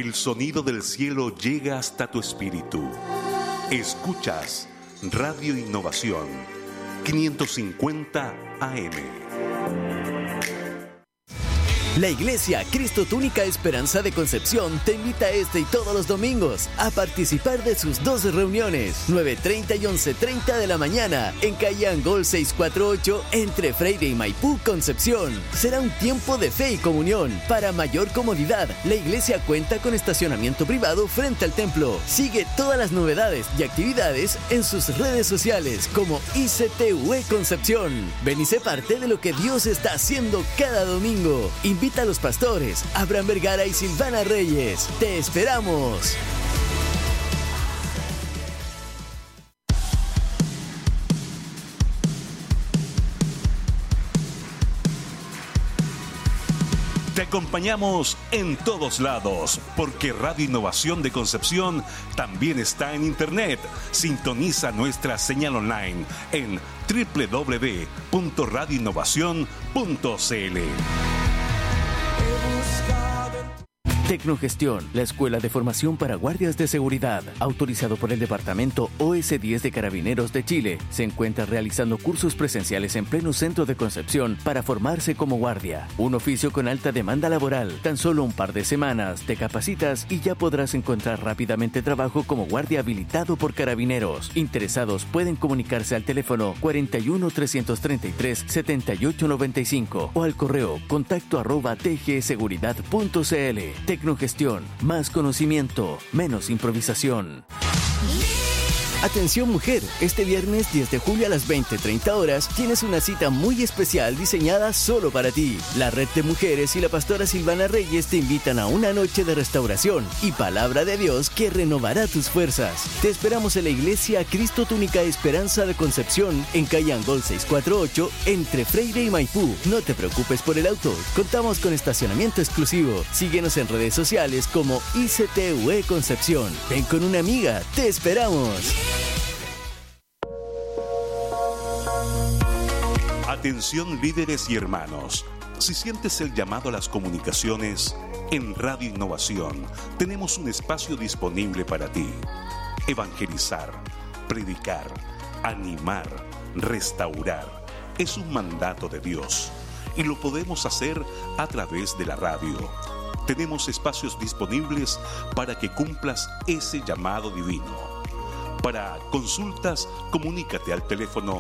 El sonido del cielo llega hasta tu espíritu. Escuchas Radio Innovación 550 AM. La Iglesia Cristo Tu Única Esperanza de Concepción te invita este y todos los domingos a participar de sus 2 reuniones, 9:30 y 11:30 de la mañana, en calle Angol 648, entre Freire y Maipú, Concepción. Será un tiempo de fe y comunión. Para mayor comodidad, la iglesia cuenta con estacionamiento privado frente al templo. Sigue todas las novedades y actividades en sus redes sociales como ICTUE Concepción. Ven y sé parte de lo que Dios está haciendo cada domingo. Invita a los pastores Abraham Vergara y Silvana Reyes. ¡Te esperamos! Te acompañamos en todos lados, porque Radio Innovación de Concepción también está en Internet. Sintoniza nuestra señal online en www.radioinnovacion.cl. Tecnogestión, la escuela de formación para guardias de seguridad, autorizado por el Departamento OS10 de Carabineros de Chile, se encuentra realizando cursos presenciales en pleno centro de Concepción para formarse como guardia. Un oficio con alta demanda laboral. Tan solo un par de semanas te capacitas y ya podrás encontrar rápidamente trabajo como guardia habilitado por Carabineros. Interesados pueden comunicarse al teléfono 41 333 7895 o al correo contacto@tgseguridad.cl. Tecnogestión, más conocimiento, menos improvisación. Atención mujer, este viernes 10 de julio a las 20:30 horas tienes una cita muy especial diseñada solo para ti. La Red de Mujeres y la pastora Silvana Reyes te invitan a una noche de restauración y palabra de Dios que renovará tus fuerzas. Te esperamos en la Iglesia Cristo Tu Única Esperanza de Concepción, en calle Angol 648, entre Freire y Maipú. No te preocupes por el auto, contamos con estacionamiento exclusivo. Síguenos en redes sociales como ICTUE Concepción. Ven con una amiga, te esperamos. Atención líderes y hermanos, si sientes el llamado a las comunicaciones, en Radio Innovación tenemos un espacio disponible para ti. Evangelizar, predicar, animar, restaurar, es un mandato de Dios y lo podemos hacer a través de la radio. Tenemos espacios disponibles para que cumplas ese llamado divino. Para consultas, comunícate al teléfono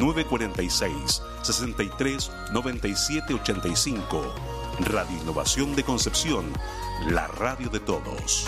946-63-9785. Radio Innovación de Concepción, la radio de todos.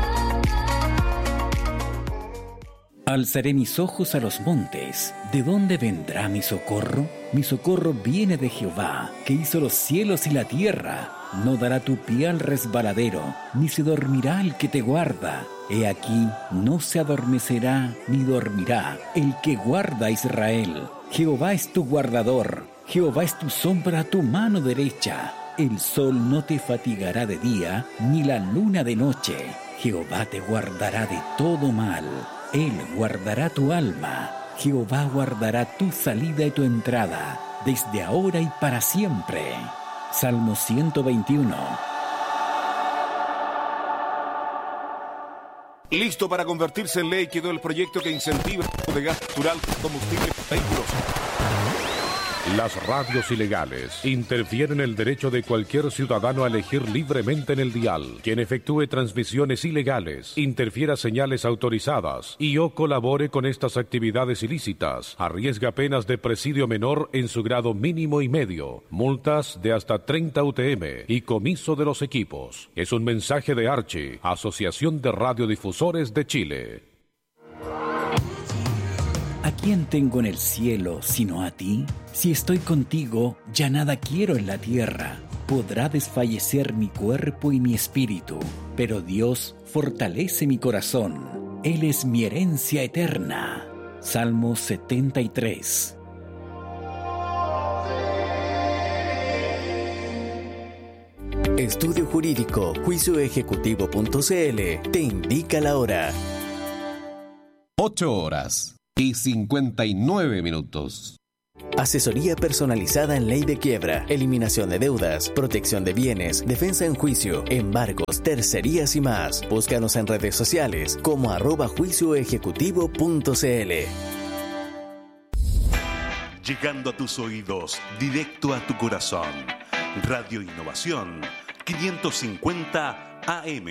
Alzaré mis ojos a los montes. ¿De dónde vendrá mi socorro? Mi socorro viene de Jehová, que hizo los cielos y la tierra. No dará tu pie al resbaladero, ni se dormirá el que te guarda. He aquí, no se adormecerá ni dormirá el que guarda a Israel. Jehová es tu guardador, Jehová es tu sombra a tu mano derecha. El sol no te fatigará de día, ni la luna de noche. Jehová te guardará de todo mal. Él guardará tu alma. Jehová guardará tu salida y tu entrada, desde ahora y para siempre. Salmo 121. Listo para convertirse en ley quedó el proyecto que incentiva el uso de gas natural como combustible para vehículos. Las radios ilegales interfieren el derecho de cualquier ciudadano a elegir libremente en el dial. Quien efectúe transmisiones ilegales, interfiera señales autorizadas y o colabore con estas actividades ilícitas, arriesga penas de presidio menor en su grado mínimo y medio, multas de hasta 30 UTM y comiso de los equipos. Es un mensaje de Archi, Asociación de Radiodifusores de Chile. ¿A quién tengo en el cielo sino a ti? Si estoy contigo, ya nada quiero en la tierra. Podrá desfallecer mi cuerpo y mi espíritu, pero Dios fortalece mi corazón. Él es mi herencia eterna. Salmo 73. Estudio Jurídico, juicioejecutivo.cl te indica la hora. 8 horas y 59 minutos. Asesoría personalizada en ley de quiebra, eliminación de deudas, protección de bienes, defensa en juicio, embargos, tercerías y más. Búscanos en redes sociales como @juicioejecutivo.cl. Llegando a tus oídos, directo a tu corazón. Radio Innovación 550 AM.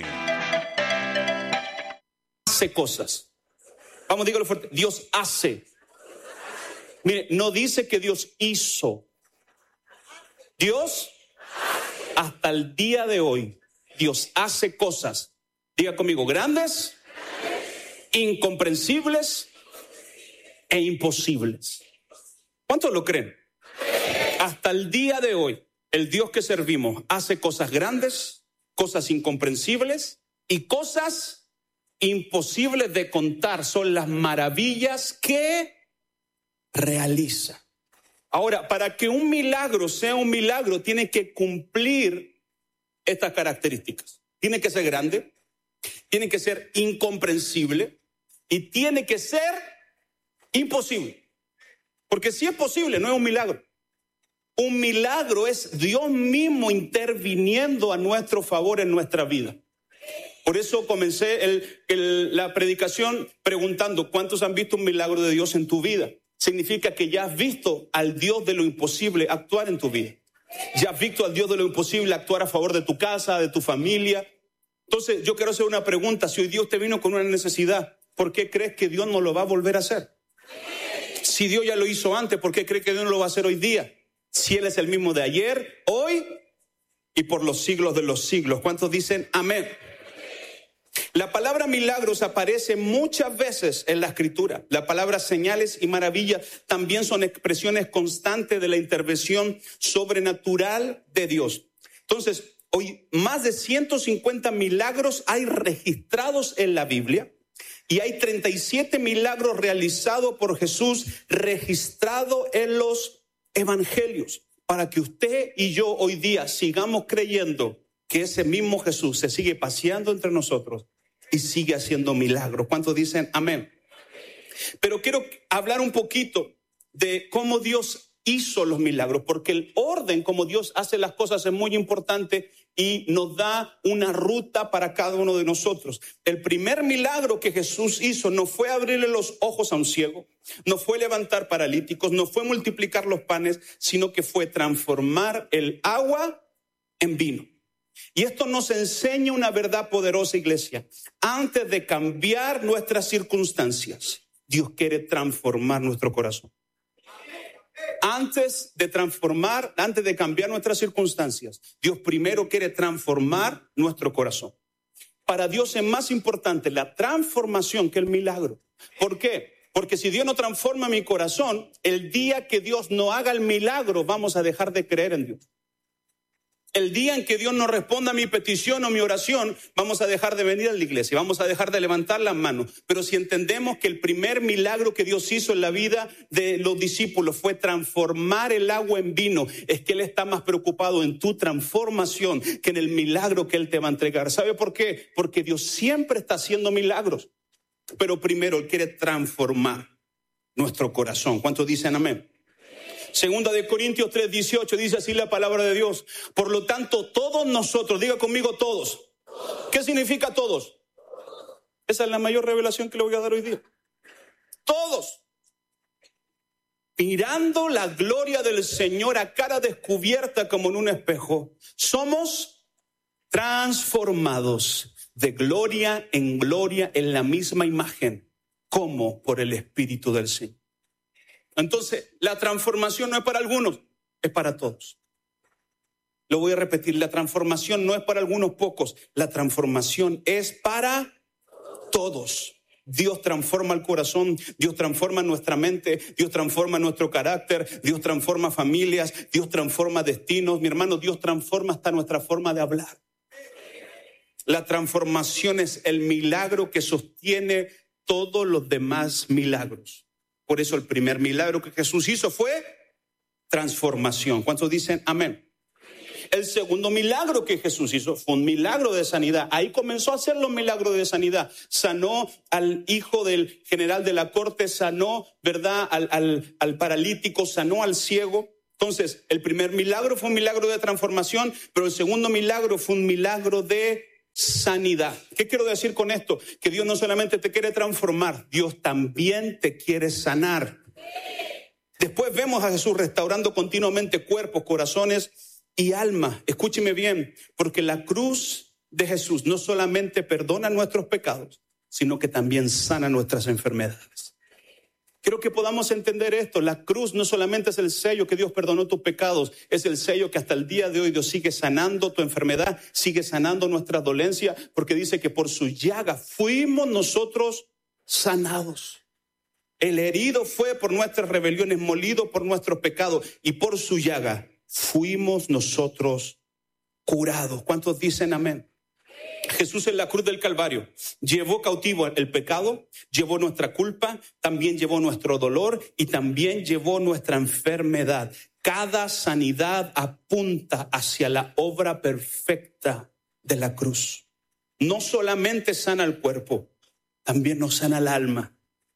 Hace cosas. Vamos, dígalo fuerte. Dios hace. Mire, no dice que Dios hizo. Dios, hasta el día de hoy, Dios hace cosas. Diga conmigo, grandes, incomprensibles e imposibles. ¿Cuántos lo creen? Hasta el día de hoy, el Dios que servimos hace cosas grandes, cosas incomprensibles y cosas imposibles de contar. Son las maravillas que realiza. Ahora, para que un milagro sea un milagro, tiene que cumplir estas características. Tiene que ser grande, tiene que ser incomprensible y tiene que ser imposible. Porque si es posible, no es un milagro. Un milagro es Dios mismo interviniendo a nuestro favor en nuestra vida. Por eso comencé la predicación preguntando, ¿cuántos han visto un milagro de Dios en tu vida? Significa que ya has visto al Dios de lo imposible actuar en tu vida. Ya has visto al Dios de lo imposible actuar a favor de tu casa, de tu familia. Entonces yo quiero hacer una pregunta. Si hoy Dios te vino con una necesidad, ¿por qué crees que Dios no lo va a volver a hacer? Si Dios ya lo hizo antes, ¿por qué crees que Dios no lo va a hacer hoy día? Si Él es el mismo de ayer, hoy y por los siglos de los siglos. ¿Cuántos dicen amén? La palabra milagros aparece muchas veces en la Escritura. La palabra señales y maravillas también son expresiones constantes de la intervención sobrenatural de Dios. Entonces, hoy más de 150 milagros hay registrados en la Biblia y hay 37 milagros realizados por Jesús registrados en los evangelios, para que usted y yo hoy día sigamos creyendo que ese mismo Jesús se sigue paseando entre nosotros y sigue haciendo milagros. ¿Cuántos dicen amén? Pero quiero hablar un poquito de cómo Dios hizo los milagros, porque el orden como Dios hace las cosas es muy importante y nos da una ruta para cada uno de nosotros. El primer milagro que Jesús hizo no fue abrirle los ojos a un ciego, no fue levantar paralíticos, no fue multiplicar los panes, sino que fue transformar el agua en vino. Y esto nos enseña una verdad poderosa, iglesia. Antes de cambiar nuestras circunstancias, Dios quiere transformar nuestro corazón. Antes de cambiar nuestras circunstancias, Dios primero quiere transformar nuestro corazón. Para Dios es más importante la transformación que el milagro. ¿Por qué? Porque si Dios no transforma mi corazón, el día que Dios no haga el milagro, vamos a dejar de creer en Dios. El día en que Dios no responda a mi petición o mi oración, vamos a dejar de venir a la iglesia, vamos a dejar de levantar las manos. Pero si entendemos que el primer milagro que Dios hizo en la vida de los discípulos fue transformar el agua en vino, es que Él está más preocupado en tu transformación que en el milagro que Él te va a entregar. ¿Sabe por qué? Porque Dios siempre está haciendo milagros, pero primero Él quiere transformar nuestro corazón. ¿Cuántos dicen amén? Segunda de Corintios 3:18 dice así la palabra de Dios. Por lo tanto, todos nosotros, diga conmigo todos. ¿Qué significa todos? Esa es la mayor revelación que le voy a dar hoy día. Todos, mirando la gloria del Señor a cara descubierta como en un espejo, somos transformados de gloria en la misma imagen, como por el Espíritu del Señor. Entonces, la transformación no es para algunos, es para todos. Lo voy a repetir, la transformación no es para algunos pocos, la transformación es para todos. Dios transforma el corazón, Dios transforma nuestra mente, Dios transforma nuestro carácter, Dios transforma familias, Dios transforma destinos. Mi hermano, Dios transforma hasta nuestra forma de hablar. La transformación es el milagro que sostiene todos los demás milagros. Por eso el primer milagro que Jesús hizo fue transformación. ¿Cuántos dicen amén? El segundo milagro que Jesús hizo fue un milagro de sanidad. Ahí comenzó a hacer los milagros de sanidad. Sanó al hijo del general de la corte, sanó, ¿verdad?, al paralítico, sanó al ciego. Entonces, el primer milagro fue un milagro de transformación, pero el segundo milagro fue un milagro de sanidad. ¿Qué quiero decir con esto? Que Dios no solamente te quiere transformar, Dios también te quiere sanar. Después vemos a Jesús restaurando continuamente cuerpos, corazones y alma. Escúcheme bien, porque la cruz de Jesús no solamente perdona nuestros pecados, sino que también sana nuestras enfermedades. Quiero que podamos entender esto. La cruz no solamente es el sello que Dios perdonó tus pecados, es el sello que hasta el día de hoy Dios sigue sanando tu enfermedad, sigue sanando nuestra dolencia, porque dice que por su llaga fuimos nosotros sanados. El herido fue por nuestras rebeliones, molido por nuestros pecados, y por su llaga fuimos nosotros curados. ¿Cuántos dicen amén? Jesús en la cruz del Calvario llevó cautivo el pecado, llevó nuestra culpa, también llevó nuestro dolor y también llevó nuestra enfermedad. Cada sanidad apunta hacia la obra perfecta de la cruz. No solamente sana el cuerpo, también nos sana el alma.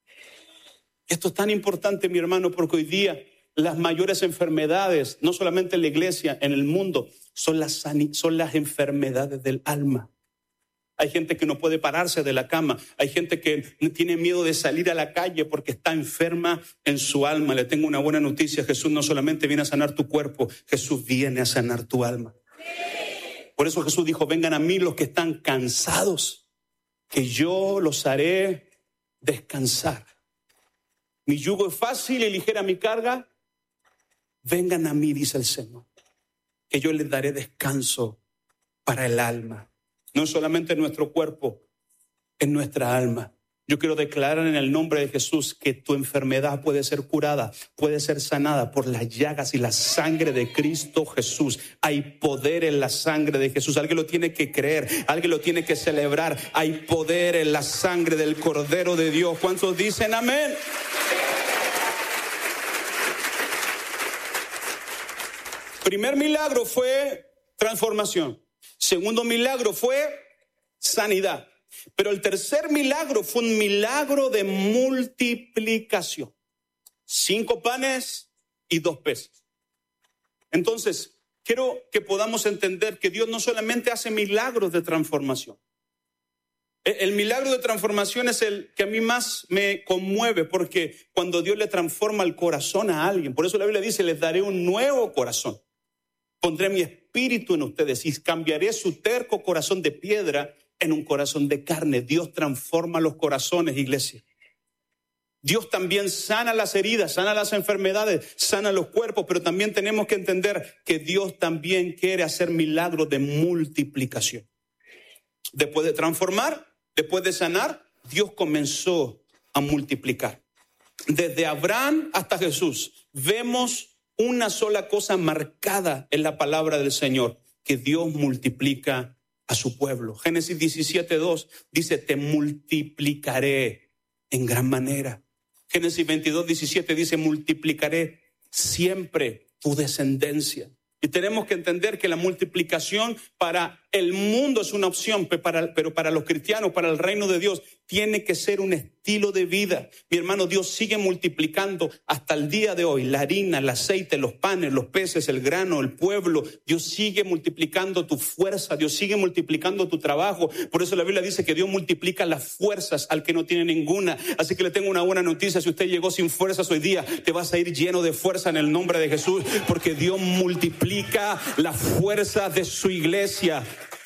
Esto es tan importante, mi hermano, porque hoy día las mayores enfermedades, no solamente en la iglesia, en el mundo, son las enfermedades del alma. Hay gente que no puede pararse de la cama. Hay gente que tiene miedo de salir a la calle porque está enferma en su alma. Le tengo una buena noticia. Jesús no solamente viene a sanar tu cuerpo, Jesús viene a sanar tu alma. Por eso Jesús dijo, vengan a mí los que están cansados, que yo los haré descansar. Mi yugo es fácil y ligera mi carga. Vengan a mí, dice el Señor, que yo les daré descanso para el alma. No solamente en nuestro cuerpo, en nuestra alma. Yo quiero declarar en el nombre de Jesús que tu enfermedad puede ser curada, puede ser sanada por las llagas y la sangre de Cristo Jesús. Hay poder en la sangre de Jesús. Alguien lo tiene que creer, alguien lo tiene que celebrar. Hay poder en la sangre del Cordero de Dios. ¿Cuántos dicen amén? Primer milagro fue transformación. Segundo milagro fue sanidad. Pero el tercer milagro fue un milagro de multiplicación. 5 panes y 2 peces. Entonces, quiero que podamos entender que Dios no solamente hace milagros de transformación. El milagro de transformación es el que a mí más me conmueve, porque cuando Dios le transforma el corazón a alguien, por eso la Biblia dice, les daré un nuevo corazón. Pondré mi espíritu en ustedes y cambiaré su terco corazón de piedra en un corazón de carne. Dios transforma los corazones, iglesia. Dios también sana las heridas, sana las enfermedades, sana los cuerpos, pero también tenemos que entender que Dios también quiere hacer milagros de multiplicación. Después de transformar, después de sanar, Dios comenzó a multiplicar. Desde Abraham hasta Jesús, vemos una sola cosa marcada en la palabra del Señor, que Dios multiplica a su pueblo. Génesis 17:2 dice, te multiplicaré en gran manera. Génesis 22:17 dice, multiplicaré siempre tu descendencia. Y tenemos que entender que la multiplicación para el mundo es una opción, pero para los cristianos, para el reino de Dios, tiene que ser un estilo de vida. Mi hermano, Dios sigue multiplicando hasta el día de hoy. La harina, el aceite, los panes, los peces, el grano, el pueblo. Dios sigue multiplicando tu fuerza. Dios sigue multiplicando tu trabajo. Por eso la Biblia dice que Dios multiplica las fuerzas al que no tiene ninguna. Así que le tengo una buena noticia. Si usted llegó sin fuerzas hoy día, te vas a ir lleno de fuerza en el nombre de Jesús, porque Dios multiplica la fuerza de su iglesia.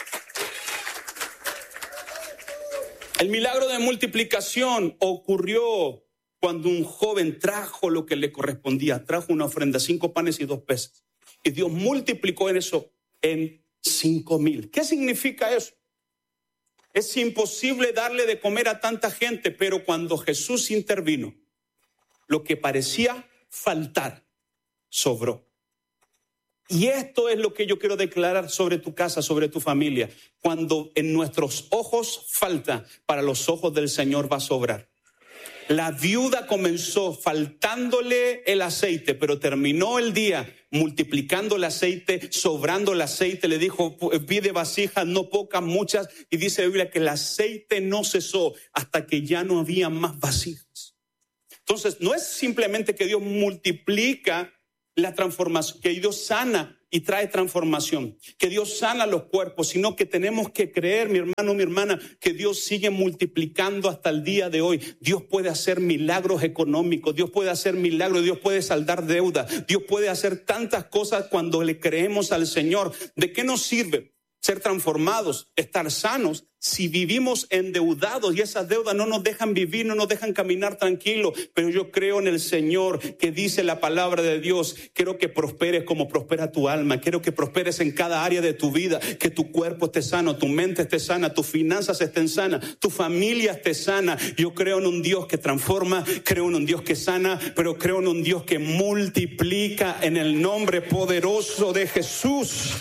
El milagro de multiplicación ocurrió cuando un joven trajo lo que le correspondía, trajo una ofrenda, 5 panes y 2 peces. Y Dios multiplicó en eso en 5,000. ¿Qué significa eso? Es imposible darle de comer a tanta gente, pero cuando Jesús intervino, lo que parecía faltar, sobró. Y esto es lo que yo quiero declarar sobre tu casa, sobre tu familia. Cuando en nuestros ojos falta, para los ojos del Señor va a sobrar. La viuda comenzó faltándole el aceite, pero terminó el día multiplicando el aceite, sobrando el aceite. Le dijo, pide vasijas, no pocas, muchas. Y dice la Biblia que el aceite no cesó hasta que ya no había más vasijas. Entonces, no es simplemente que Dios multiplica la transformación, que Dios sana y trae transformación, que Dios sana los cuerpos, sino que tenemos que creer, mi hermano, mi hermana, que Dios sigue multiplicando hasta el día de hoy. Dios puede hacer milagros económicos, Dios puede hacer milagros, Dios puede saldar deuda, Dios puede hacer tantas cosas cuando le creemos al Señor. ¿De qué nos sirve ser transformados, estar sanos, si vivimos endeudados y esas deudas no nos dejan vivir, no nos dejan caminar tranquilos? Pero yo creo en el Señor, que dice la palabra de Dios. Quiero que prosperes como prospera tu alma. Quiero que prosperes en cada área de tu vida, que tu cuerpo esté sano, tu mente esté sana, tus finanzas estén sanas, tu familia esté sana. Yo creo en un Dios que transforma, creo en un Dios que sana, pero creo en un Dios que multiplica, en el nombre poderoso de Jesús.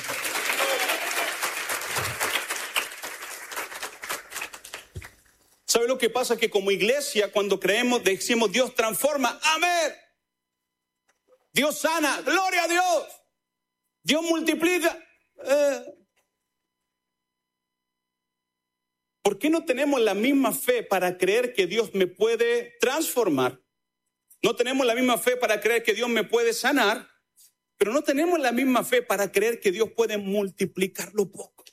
¿Sabe lo que pasa? Que como iglesia, cuando creemos, decimos Dios transforma, amén. Dios sana, gloria a Dios. Dios multiplica. ¿Por qué no tenemos la misma fe para creer que Dios me puede transformar? No tenemos la misma fe para creer que Dios me puede sanar, pero no tenemos la misma fe para creer que Dios puede multiplicar lo poco.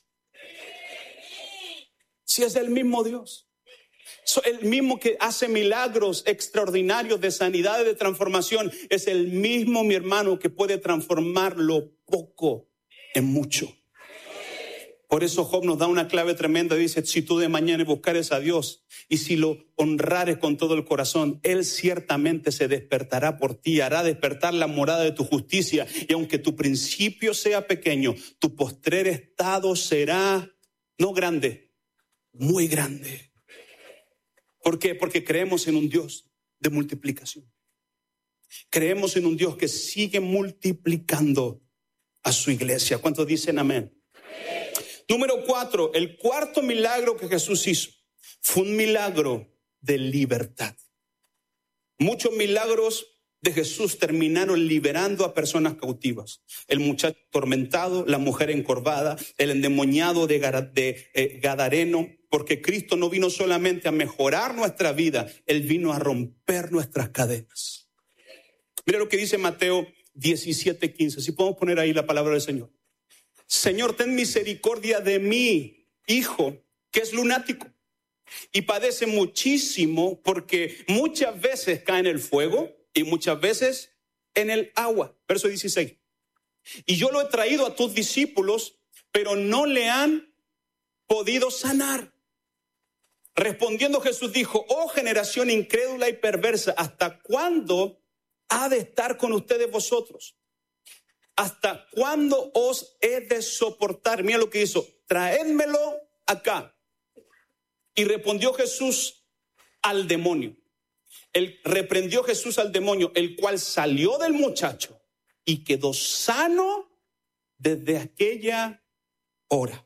Si es el mismo Dios. El mismo que hace milagros extraordinarios de sanidad y de transformación, es el mismo, mi hermano, que puede transformar lo poco en mucho. Por eso Job nos da una clave tremenda. Dice, si tú de mañana buscares a Dios y si lo honrares con todo el corazón, Él ciertamente se despertará por ti, hará despertar la morada de tu justicia. Y aunque tu principio sea pequeño, tu postrer estado será no grande, muy grande. ¿Por qué? Porque creemos en un Dios de multiplicación. Creemos en un Dios que sigue multiplicando a su iglesia. ¿Cuántos dicen amén? Amén. Número 4, el cuarto milagro que Jesús hizo fue un milagro de libertad. Muchos milagros de Jesús terminaron liberando a personas cautivas. El muchacho atormentado, la mujer encorvada, el endemoniado de Gadareno, porque Cristo no vino solamente a mejorar nuestra vida, Él vino a romper nuestras cadenas. Mira lo que dice Mateo 17:15. Si podemos poner ahí la palabra del Señor. Señor, ten misericordia de mi hijo, que es lunático y padece muchísimo, porque muchas veces cae en el fuego y muchas veces en el agua. Verso 16. Y yo lo he traído a tus discípulos, pero no le han podido sanar. Respondiendo Jesús dijo, oh generación incrédula y perversa, ¿hasta cuándo ha de estar con ustedes vosotros? ¿Hasta cuándo os he de soportar? Mira lo que hizo, traédmelo acá. Y respondió Jesús al demonio. Reprendió Jesús al demonio, el cual salió del muchacho y quedó sano desde aquella hora.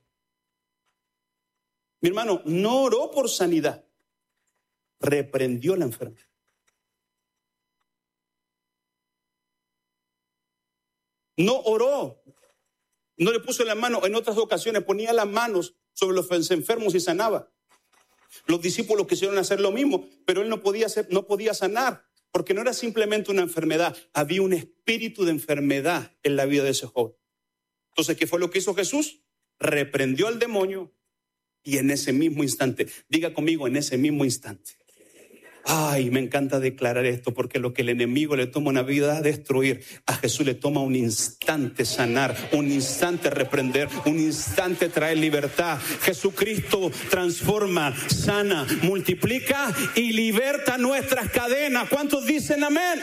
Mi hermano, no oró por sanidad, reprendió la enfermedad. No oró, no le puso la mano. En otras ocasiones ponía las manos sobre los enfermos y sanaba. Los discípulos quisieron hacer lo mismo, pero él no podía sanar, porque no era simplemente una enfermedad, había un espíritu de enfermedad en la vida de ese joven. Entonces, ¿qué fue lo que hizo Jesús? Reprendió al demonio y en ese mismo instante, diga conmigo, en ese mismo instante. Ay, me encanta declarar esto, porque lo que el enemigo le toma una vida a destruir, a Jesús le toma un instante sanar, un instante reprender, un instante traer libertad. Jesucristo transforma, sana, multiplica y liberta nuestras cadenas. ¿Cuántos dicen amén?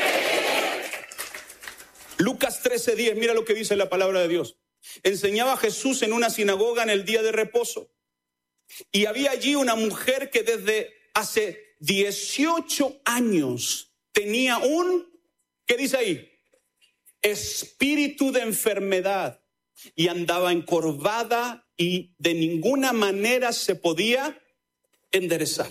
Lucas 13:10, mira lo que dice la palabra de Dios. Enseñaba Jesús en una sinagoga en el día de reposo. Y había allí una mujer que desde hace 18 años tenía ¿qué dice ahí? Espíritu de enfermedad, y andaba encorvada y de ninguna manera se podía enderezar.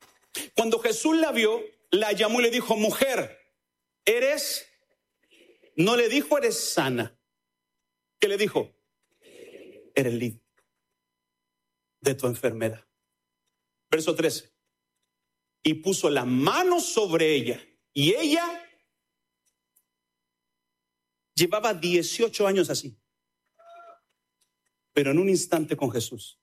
Cuando Jesús la vio, la llamó y le dijo, mujer, eres no le dijo eres sana. ¿Qué le dijo? Eres libre de tu enfermedad. Verso 13. Y puso la mano sobre ella. Y ella llevaba 18 años así. Pero en un instante con Jesús,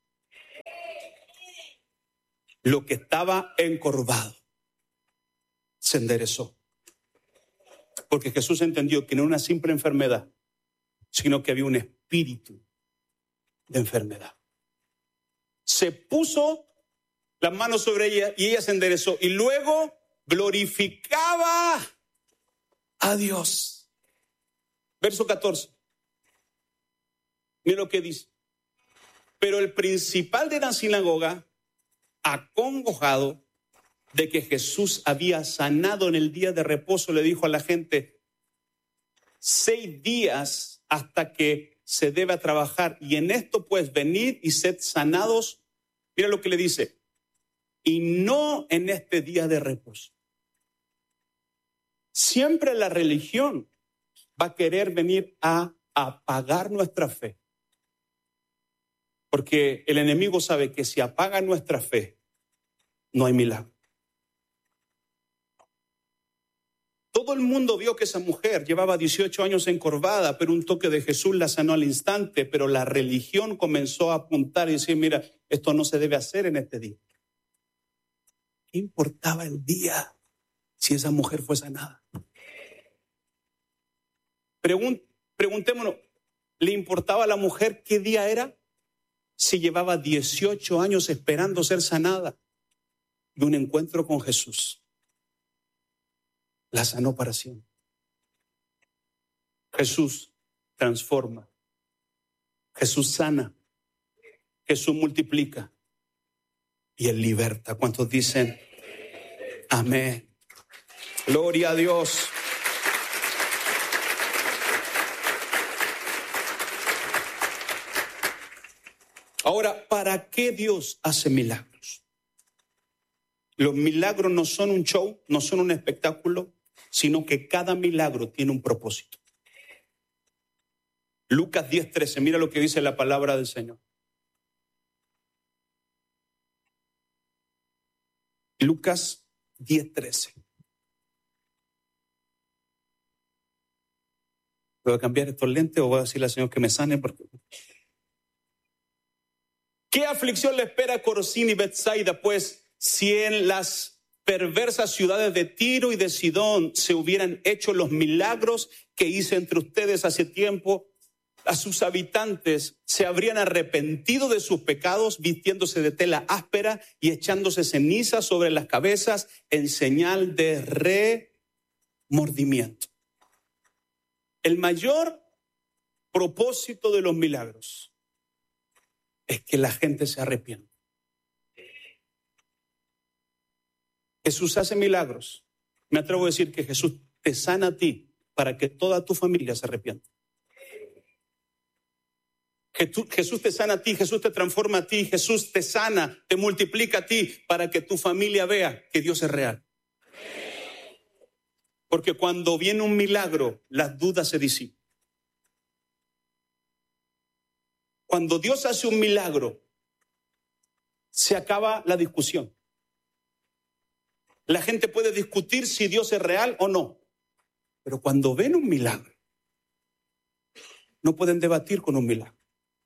lo que estaba encorvado se enderezó. Porque Jesús entendió que no era una simple enfermedad, sino que había un espíritu de enfermedad. Se puso las manos sobre ella y ella se enderezó. Y luego glorificaba a Dios. Verso 14. Mira lo que dice. Pero el principal de la sinagoga, acongojado de que Jesús había sanado en el día de reposo, le dijo a la gente, 6 días hasta que se debe trabajar, y en esto pues venid y sed sanados. Mira lo que le dice, y no en este día de reposo. Siempre la religión va a querer venir a apagar nuestra fe. Porque el enemigo sabe que si apaga nuestra fe, no hay milagro. Todo el mundo vio que esa mujer llevaba 18 años encorvada, pero un toque de Jesús la sanó al instante. Pero la religión comenzó a apuntar y decir, mira, esto no se debe hacer en este día. ¿Qué importaba el día si esa mujer fue sanada? Preguntémonos, ¿le importaba a la mujer qué día era? Si llevaba 18 años esperando ser sanada, y un encuentro con Jesús la sanó para siempre. Jesús transforma, Jesús sana, Jesús multiplica y Él liberta. ¿Cuántos dicen amén? Gloria a Dios. Ahora, ¿para qué Dios hace milagros? Los milagros no son un show, no son un espectáculo, sino que cada milagro tiene un propósito. Lucas 10:13, mira lo que dice la palabra del Señor. Lucas 10:13. ¿Voy a cambiar estos lentes o voy a decirle al Señor que me sane? Porque... ¿Qué aflicción le espera a Corazín y Betsaida? Pues si en las perversas ciudades de Tiro y de Sidón se hubieran hecho los milagros que hice entre ustedes hace tiempo, a sus habitantes se habrían arrepentido de sus pecados, vistiéndose de tela áspera y echándose ceniza sobre las cabezas en señal de remordimiento. El mayor propósito de los milagros es que la gente se arrepienta. Jesús hace milagros. Me atrevo a decir que Jesús te sana a ti para que toda tu familia se arrepienta. Jesús te sana a ti, Jesús te transforma a ti, Jesús te sana, te multiplica a ti para que tu familia vea que Dios es real. Porque cuando viene un milagro, las dudas se disipan. Cuando Dios hace un milagro, se acaba la discusión. La gente puede discutir si Dios es real o no. Pero cuando ven un milagro, no pueden debatir con un milagro.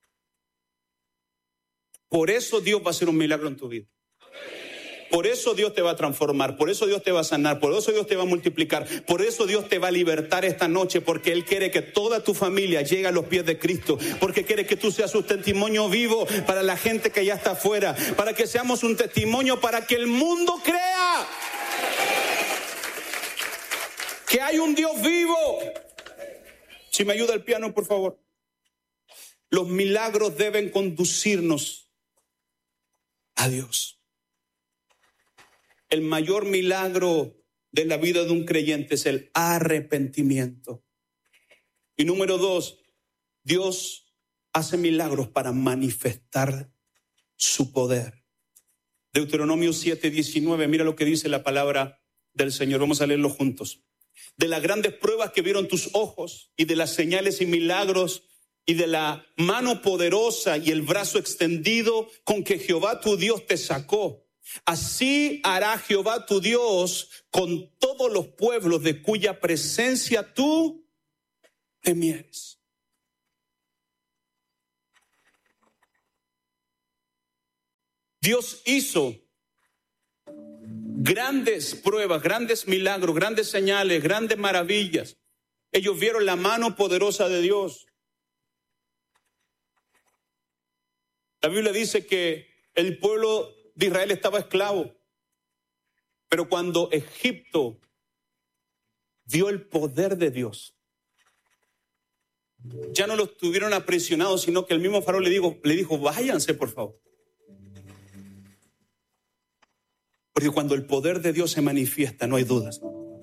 Por eso Dios va a hacer un milagro en tu vida. Por eso Dios te va a transformar, por eso Dios te va a sanar, por eso Dios te va a multiplicar, por eso Dios te va a libertar esta noche, porque Él quiere que toda tu familia llegue a los pies de Cristo, porque quiere que tú seas un testimonio vivo para la gente que ya está afuera, para que seamos un testimonio para que el mundo crea que hay un Dios vivo. Si me ayuda el piano, por favor. Los milagros deben conducirnos a Dios. El mayor milagro de la vida de un creyente es el arrepentimiento. Y número 2, Dios hace milagros para manifestar su poder. Deuteronomio 7:19, mira lo que dice la palabra del Señor. Vamos a leerlo juntos. de las grandes pruebas que vieron tus ojos y de las señales y milagros y de la mano poderosa y el brazo extendido con que Jehová tu Dios te sacó. Así hará Jehová tu Dios con todos los pueblos de cuya presencia tú temieres. Dios hizo grandes pruebas, grandes milagros, grandes señales, grandes maravillas. Ellos vieron la mano poderosa de Dios. La Biblia dice que el pueblo de Israel estaba esclavo, pero cuando Egipto vio el poder de Dios, ya no los tuvieron aprisionados, sino que el mismo faraón le dijo, váyanse por favor. Porque cuando el poder de Dios se manifiesta, no hay dudas.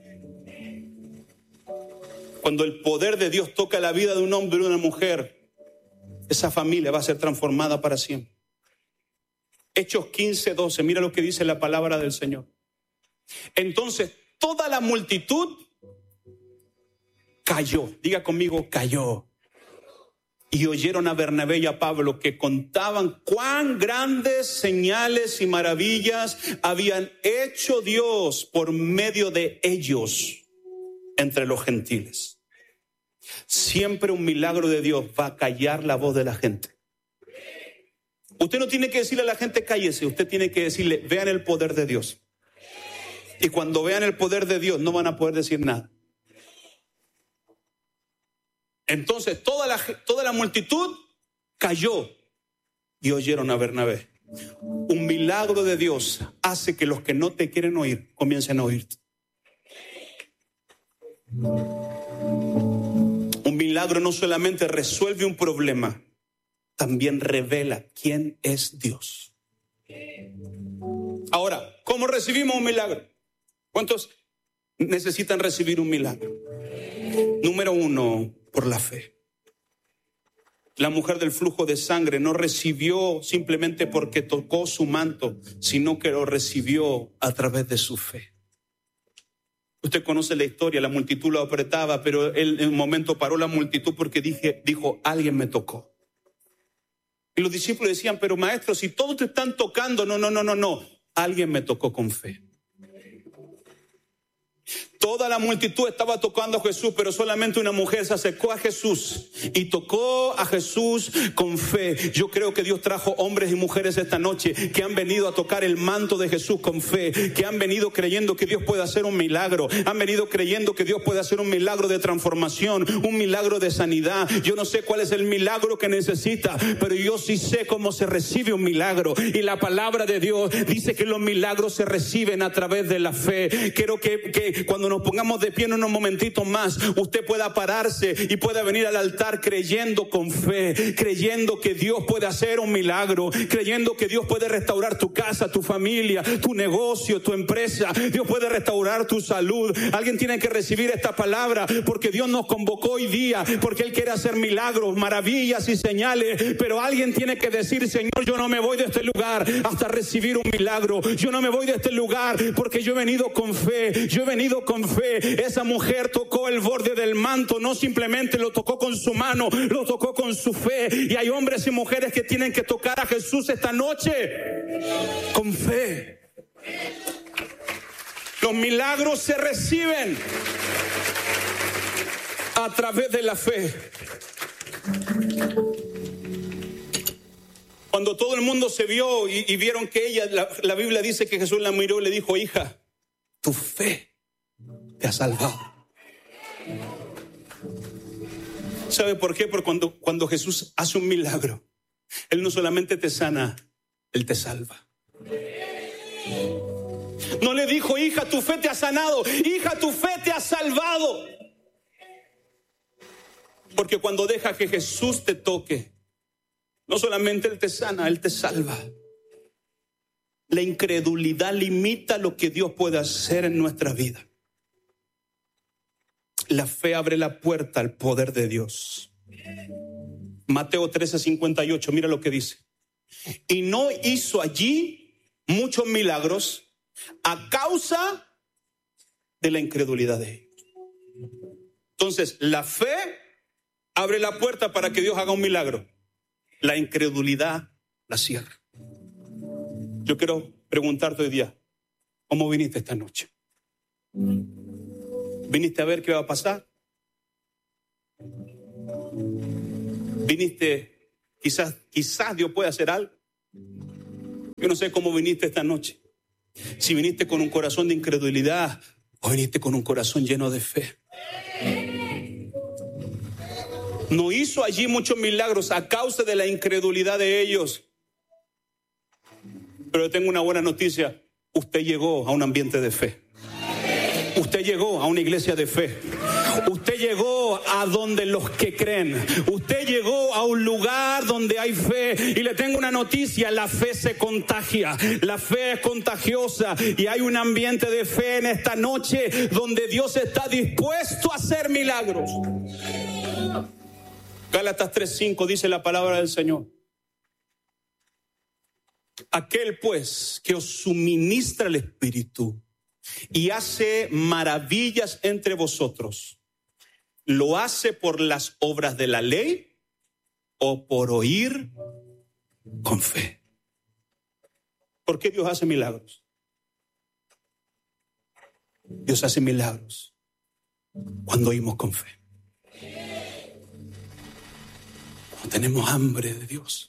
Cuando el poder de Dios toca la vida de un hombre y de una mujer, esa familia va a ser transformada para siempre. Hechos 15:12, mira lo que dice la palabra del Señor. Entonces toda la multitud cayó, diga conmigo, cayó. Y oyeron a Bernabé y a Pablo que contaban cuán grandes señales y maravillas habían hecho Dios por medio de ellos entre los gentiles. Siempre un milagro de Dios va a callar la voz de la gente. Usted no tiene que decirle a la gente cállese, usted tiene que decirle vean el poder de Dios. Y cuando vean el poder de Dios no van a poder decir nada. Entonces toda la multitud cayó y oyeron a Bernabé. Un milagro de Dios hace que los que no te quieren oír comiencen a oírte. Un milagro no solamente resuelve un problema, también revela quién es Dios. Ahora, ¿cómo recibimos un milagro? ¿Cuántos necesitan recibir un milagro? Número 1, por la fe. La mujer del flujo de sangre no recibió simplemente porque tocó su manto, sino que lo recibió a través de su fe. Usted conoce la historia, la multitud lo apretaba, pero él en un momento paró la multitud porque dijo, alguien me tocó. Y los discípulos decían, pero maestro, si todos te están tocando, no, alguien me tocó con fe. Toda la multitud estaba tocando a Jesús, pero solamente una mujer se acercó a Jesús y tocó a Jesús con fe. Yo creo que Dios trajo hombres y mujeres esta noche que han venido a tocar el manto de Jesús con fe, que han venido creyendo que Dios puede hacer un milagro, han venido creyendo que Dios puede hacer un milagro de transformación, un milagro de sanidad. Yo no sé cuál es el milagro que necesita, pero yo sí sé cómo se recibe un milagro. Y la palabra de Dios dice que los milagros se reciben a través de la fe. Quiero que cuando nos pongamos de pie en unos momentitos más, usted pueda pararse y pueda venir al altar creyendo con fe, creyendo que Dios puede hacer un milagro, creyendo que Dios puede restaurar tu casa, tu familia, tu negocio, tu empresa. Dios puede restaurar tu salud. Alguien tiene que recibir esta palabra porque Dios nos convocó hoy día, porque Él quiere hacer milagros, maravillas y señales. Pero alguien tiene que decir, Señor, yo no me voy de este lugar hasta recibir un milagro. Yo no me voy de este lugar porque yo he venido con fe. Yo he venido con fe. Esa mujer tocó el borde del manto, no simplemente lo tocó con su mano, lo tocó con su fe. Y hay hombres y mujeres que tienen que tocar a Jesús esta noche con fe. Los milagros se reciben a través de la fe. Cuando todo el mundo se vio y vieron que ella, la Biblia dice que Jesús la miró y le dijo, hija, tu fe te ha salvado. ¿Sabe por qué? Porque cuando Jesús hace un milagro, Él no solamente te sana, Él te salva. No le dijo, hija, tu fe te ha sanado, hija, tu fe te ha salvado. Porque cuando deja que Jesús te toque, no solamente Él te sana, Él te salva. La incredulidad limita lo que Dios puede hacer en nuestra vida. La fe abre la puerta al poder de Dios. Mateo 13:58, mira lo que dice. Y no hizo allí muchos milagros a causa de la incredulidad de ellos. Entonces, la fe abre la puerta para que Dios haga un milagro. La incredulidad la cierra. Yo quiero preguntarte hoy día, ¿cómo viniste esta noche? ¿Viniste a ver qué va a pasar? ¿Viniste, quizás Dios puede hacer algo? Yo no sé cómo viniste esta noche. Si viniste con un corazón de incredulidad o viniste con un corazón lleno de fe. No hizo allí muchos milagros a causa de la incredulidad de ellos. Pero tengo una buena noticia. Usted llegó a un ambiente de fe. Usted llegó a una iglesia de fe. Usted llegó a donde los que creen. Usted llegó a un lugar donde hay fe. Y le tengo una noticia: la fe se contagia. La fe es contagiosa. Y hay un ambiente de fe en esta noche donde Dios está dispuesto a hacer milagros. Gálatas 3:5 dice la palabra del Señor: aquel pues que os suministra el Espíritu y hace maravillas entre vosotros, ¿lo hace por las obras de la ley o por oír con fe? ¿Por qué Dios hace milagros? Dios hace milagros cuando oímos con fe. Cuando tenemos hambre de Dios.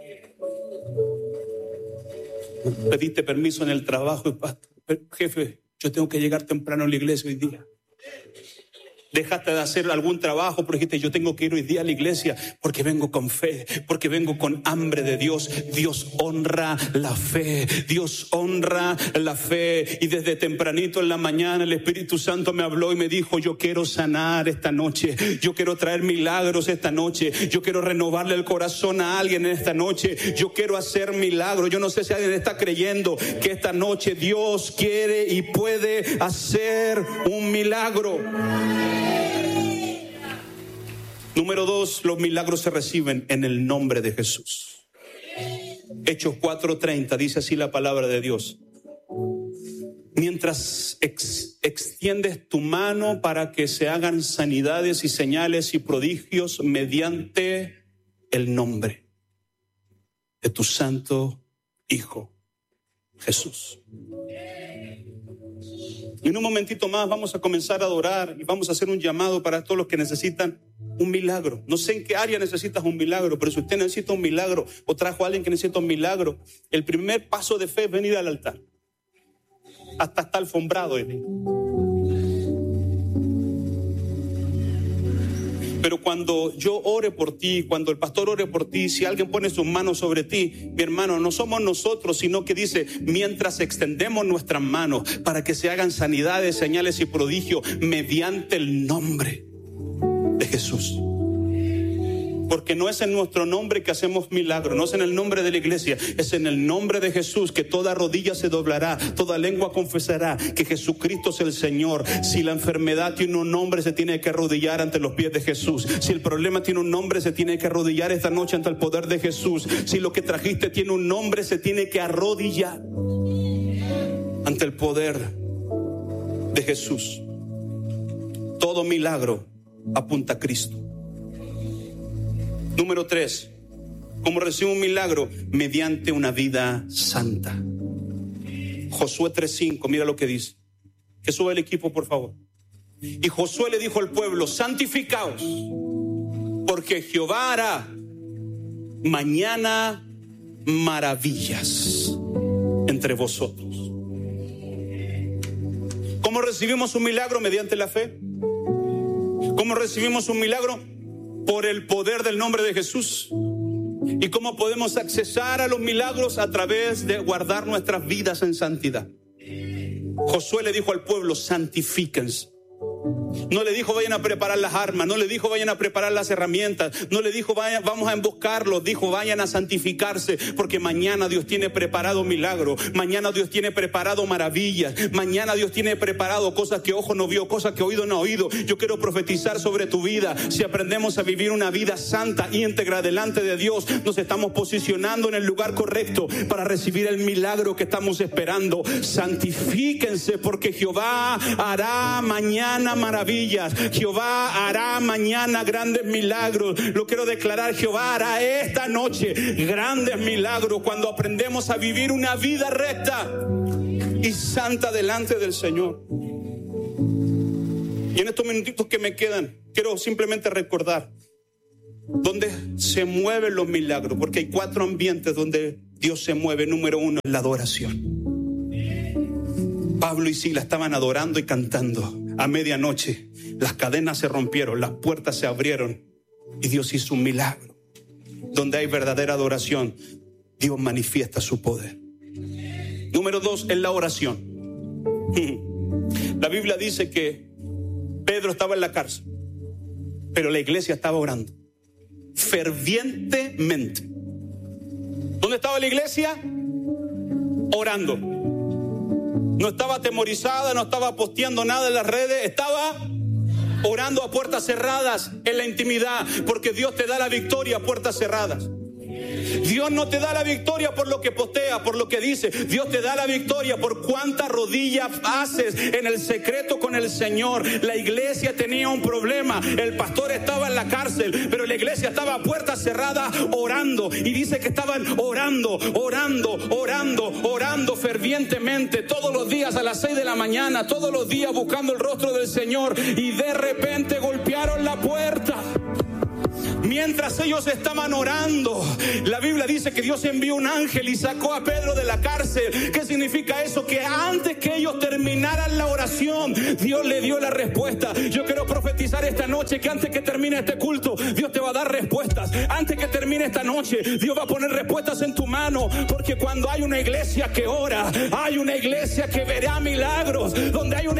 Pediste permiso en el trabajo y jefe, yo tengo que llegar temprano a la iglesia hoy día. Dejaste de hacer algún trabajo, pero dijiste, yo tengo que ir hoy día a la iglesia porque vengo con fe, porque vengo con hambre de Dios. Dios honra la fe, Dios honra la fe. Y desde tempranito en la mañana el Espíritu Santo me habló y me dijo, yo quiero sanar esta noche, yo quiero traer milagros esta noche, yo quiero renovarle el corazón a alguien en esta noche, yo quiero hacer milagros. Yo no sé si alguien está creyendo que esta noche Dios quiere y puede hacer un milagro. Número 2, los milagros se reciben en el nombre de Jesús. Hechos 4:30 dice así la palabra de Dios: mientras extiendes tu mano para que se hagan sanidades y señales y prodigios mediante el nombre de tu santo Hijo Jesús. Y en un momentito más vamos a comenzar a adorar y vamos a hacer un llamado para todos los que necesitan un milagro. No sé en qué área necesitas un milagro, pero si usted necesita un milagro o trajo a alguien que necesita un milagro, el primer paso de fe es venir al altar. Hasta está alfombrado. Pero cuando yo ore por ti, cuando el pastor ore por ti, si alguien pone sus manos sobre ti, mi hermano, no somos nosotros, sino que dice, mientras extendemos nuestras manos para que se hagan sanidades, señales y prodigios mediante el nombre de Jesús. Porque no es en nuestro nombre que hacemos milagros, no es en el nombre de la iglesia, es en el nombre de Jesús que toda rodilla se doblará, toda lengua confesará que Jesucristo es el Señor. Si la enfermedad tiene un nombre, se tiene que arrodillar ante los pies de Jesús. Si el problema tiene un nombre, se tiene que arrodillar esta noche ante el poder de Jesús. Si lo que trajiste tiene un nombre, se tiene que arrodillar ante el poder de Jesús. Todo milagro apunta a Cristo. Número 3, ¿cómo recibe un milagro? Mediante una vida santa. Josué 3:5, mira lo que dice. Que suba el equipo, por favor. Y Josué le dijo al pueblo, santificaos, porque Jehová hará mañana maravillas entre vosotros. ¿Cómo recibimos un milagro? Mediante la fe. ¿Cómo recibimos un milagro? Por el poder del nombre de Jesús. ¿Y cómo podemos accesar a los milagros? A través de guardar nuestras vidas en santidad. Josué le dijo al pueblo, santifíquense. No le dijo vayan a preparar las armas, no le dijo vayan a preparar las herramientas, no le dijo vayan, vamos a emboscarlos, dijo vayan a santificarse, porque mañana Dios tiene preparado milagros, mañana Dios tiene preparado maravillas, mañana Dios tiene preparado cosas que ojo no vio, cosas que oído no ha oído. Yo quiero profetizar sobre tu vida. Si aprendemos a vivir una vida santa, íntegra delante de Dios, nos estamos posicionando en el lugar correcto para recibir el milagro que estamos esperando. Santifíquense, porque Jehová hará mañana mañana maravillas. Jehová hará mañana grandes milagros. Lo quiero declarar, Jehová hará esta noche grandes milagros cuando aprendemos a vivir una vida recta y santa delante del Señor. Y en estos minutitos que me quedan, quiero simplemente recordar dónde se mueven los milagros, porque hay 4 ambientes donde Dios se mueve. Número 1, la adoración. Pablo y Silas estaban adorando y cantando. A medianoche las cadenas se rompieron, las puertas se abrieron y Dios hizo un milagro. Donde hay verdadera adoración, Dios manifiesta su poder. Número 2 es la oración. La Biblia dice que Pedro estaba en la cárcel, pero la iglesia estaba orando fervientemente. ¿Dónde estaba la iglesia? Orando. No estaba atemorizada, no estaba posteando nada en las redes, estaba orando a puertas cerradas en la intimidad, porque Dios te da la victoria a puertas cerradas. Dios no te da la victoria por lo que postea, por lo que dice. Dios te da la victoria por cuántas rodillas haces en el secreto con el Señor. La iglesia tenía un problema. El pastor estaba en la cárcel, pero la iglesia estaba a puertas cerradas orando. Y dice que estaban orando fervientemente todos los días a las 6 de la mañana, todos los días buscando el rostro del Señor. Y de repente golpearon la puerta. Mientras ellos estaban orando, la Biblia dice que Dios envió un ángel y sacó a Pedro de la cárcel. ¿Qué significa eso? Que antes que ellos terminaran la oración, Dios le dio la respuesta. Yo quiero profetizar esta noche que antes que termine este culto, Dios te va a dar respuestas. Antes que termine esta noche, Dios va a poner respuestas en tu mano, porque cuando hay una iglesia que ora, hay una iglesia que verá milagros. Donde hay una